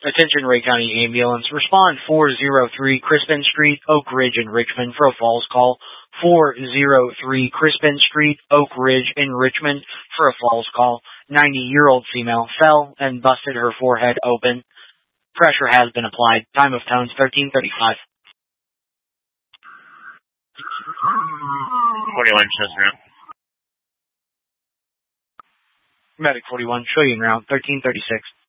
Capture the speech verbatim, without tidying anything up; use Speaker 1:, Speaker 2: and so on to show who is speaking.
Speaker 1: Attention Ray County Ambulance. Respond four oh three Crispin Street, Oak Ridge in Richmond for a falls call. four oh three Crispin Street, Oak Ridge in Richmond for a falls call. ninety-year-old female fell and busted her forehead open. Pressure has been applied. Time of tones thirteen thirty-five.
Speaker 2: forty-one, shows route.
Speaker 1: Medic forty-one, show you en route thirteen thirty-six.